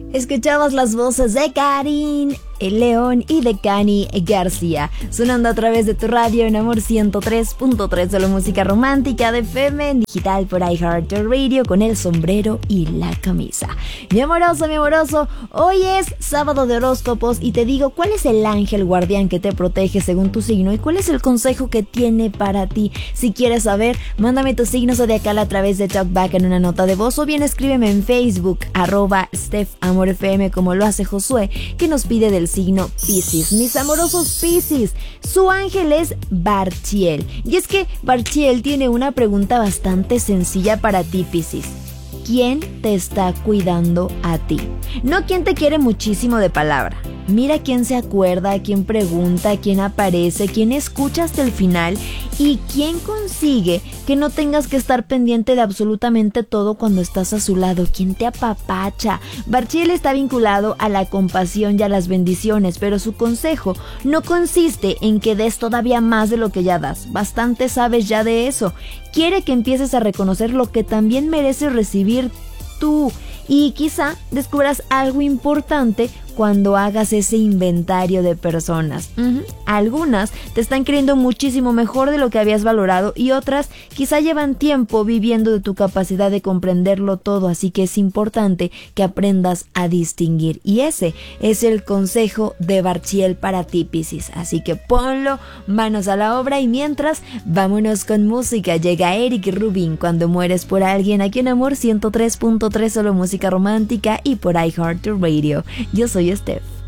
Escuchabas las voces de Karin León y de Cani García, sonando a través de tu radio en Amor 103.3, de la música romántica de FM en digital por iHeartRadio, con el sombrero y la camisa. Mi amoroso, hoy es sábado de horóscopos y te digo cuál es el ángel guardián que te protege según tu signo y cuál es el consejo que tiene para ti. Si quieres saber, mándame tu signo zodiacal a través de TalkBack en una nota de voz, o bien escríbeme en Facebook, @StephAmorFM, como lo hace Josué, que nos pide del signo Piscis. Mis amorosos Piscis, su ángel es Barchiel. Y es que Barchiel tiene una pregunta bastante sencilla para ti, Piscis. ¿Quién te está cuidando a ti? No quién te quiere muchísimo de palabra. Mira quién se acuerda, quién pregunta, quién aparece, quién escucha hasta el final y quién consigue que no tengas que estar pendiente de absolutamente todo cuando estás a su lado. Quién te apapacha. Barchiel está vinculado a la compasión y a las bendiciones, pero su consejo no consiste en que des todavía más de lo que ya das. Bastante sabes ya de eso. Quiere que empieces a reconocer lo que también mereces recibir tú. Y quizá descubras algo importante cuando hagas ese inventario de personas. Algunas te están queriendo muchísimo mejor de lo que habías valorado y otras quizá llevan tiempo viviendo de tu capacidad de comprenderlo todo, así que es importante que aprendas a distinguir. Y ese es el consejo de Barchiel para ti, Piscis. Así que ponlo manos a la obra y mientras, vámonos con música. Llega Eric Rubin, Cuando mueres por alguien, aquí en Amor 103.3, solo música romántica y por iHeartRadio. Yo soy Steph.